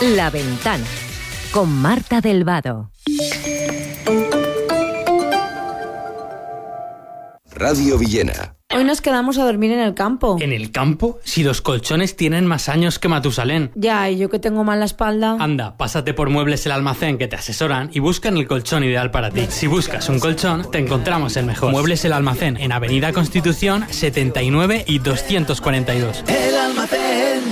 La Ventana, con Marta del Vado. Radio Villena. Hoy nos quedamos a dormir en el campo. ¿En el campo? Si los colchones tienen más años que Matusalén. Ya, y yo que tengo mal la espalda. Anda, pásate por Muebles El Almacén, que te asesoran y buscan el colchón ideal para ti. Si buscas un colchón, te encontramos el mejor. Muebles El Almacén, en Avenida Constitución 79 y 242. El Almacén.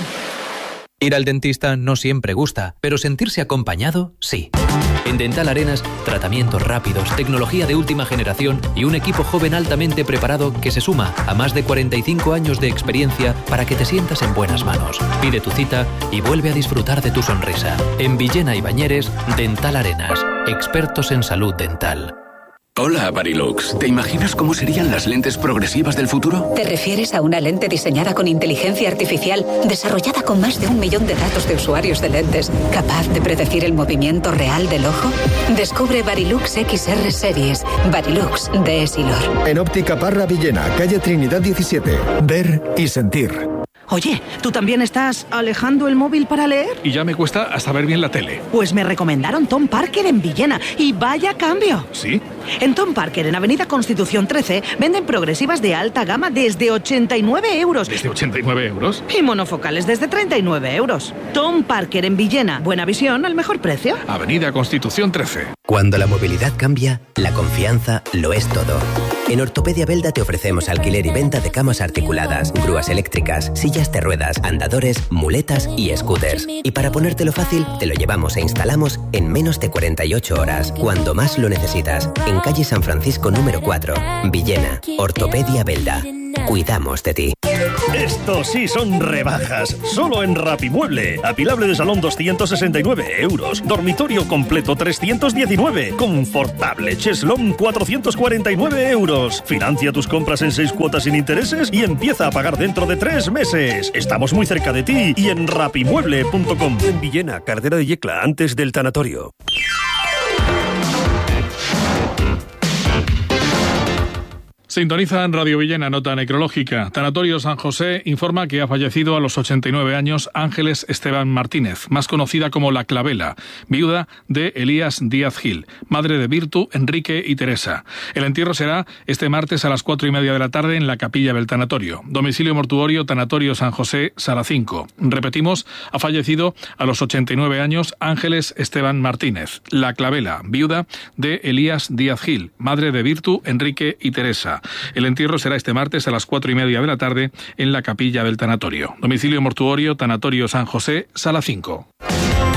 Ir al dentista no siempre gusta, pero sentirse acompañado, sí. En Dental Arenas, tratamientos rápidos, tecnología de última generación y un equipo joven altamente preparado que se suma a más de 45 años de experiencia para que te sientas en buenas manos. Pide tu cita y vuelve a disfrutar de tu sonrisa. En Villena y Bañeres, Dental Arenas, expertos en salud dental. Hola, Varilux. ¿Te imaginas cómo serían las lentes progresivas del futuro? ¿Te refieres a una lente diseñada con inteligencia artificial, desarrollada con más de 1 millón de datos de usuarios de lentes, capaz de predecir el movimiento real del ojo? Descubre Varilux XR Series. Varilux de Essilor. En Óptica Parra Villena, calle Trinidad 17. Ver y sentir. Oye, ¿tú también estás alejando el móvil para leer? Y ya me cuesta hasta ver bien la tele. Pues me recomendaron Tom Parker en Villena, y vaya cambio. ¿Sí? En Tom Parker, en Avenida Constitución 13, venden progresivas de alta gama desde 89 euros. ¿Desde 89 euros? Y monofocales desde 39 euros. Tom Parker en Villena. Buena visión al mejor precio. Avenida Constitución 13. Cuando la movilidad cambia, la confianza lo es todo. En Ortopedia Belda te ofrecemos alquiler y venta de camas articuladas, grúas eléctricas, sillas de ruedas, andadores, muletas y scooters. Y para ponértelo fácil, te lo llevamos e instalamos en menos de 48 horas, cuando más lo necesitas. En calle San Francisco número 4, Villena. Ortopedia Belda. Cuidamos de ti. Estos sí son rebajas. Solo en Rapimueble. Apilable de salón 269 euros. Dormitorio completo 319. Confortable cheslón 449 euros. Financia tus compras en 6 cuotas sin intereses y empieza a pagar dentro de 3 meses. Estamos muy cerca de ti y en rapimueble.com. En Villena, Cartera de Yecla, antes del tanatorio. Sintoniza en Radio Villena, nota necrológica. Tanatorio San José informa que ha fallecido a los 89 años Ángeles Esteban Martínez, más conocida como La Clavela, viuda de Elías Díaz Gil, madre de Virtu, Enrique y Teresa. El entierro será este martes a las 4:30 de la tarde en la capilla del tanatorio. Domicilio mortuorio Tanatorio San José, Sala 5. Repetimos, ha fallecido a los 89 años Ángeles Esteban Martínez, La Clavela, viuda de Elías Díaz Gil, madre de Virtu, Enrique y Teresa. El entierro será este martes a las 4:30 de la tarde en la capilla del tanatorio. Domicilio mortuorio Tanatorio San José, Sala 5.